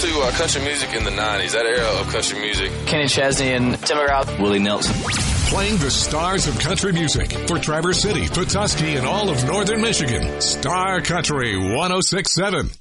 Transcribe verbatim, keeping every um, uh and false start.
to uh, country music in the nineties, that era of country music. Kenny Chesney and Tim McGraw. Willie Nelson. Playing the stars of country music for Traverse City, Petoskey, and all of northern Michigan. Star Country one oh six point seven.